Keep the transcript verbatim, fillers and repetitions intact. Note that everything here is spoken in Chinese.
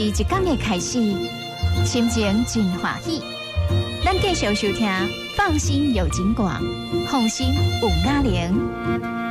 一天的开始，心情真欢喜。咱继续收听，放心有金广，放心有雅玲。